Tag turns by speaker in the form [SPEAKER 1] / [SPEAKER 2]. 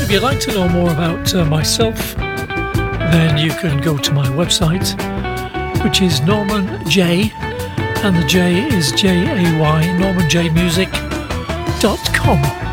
[SPEAKER 1] if you'd like to know more about myself, then you can go to my website, which is Norman J, and the J is Jay, normanjmusic.com.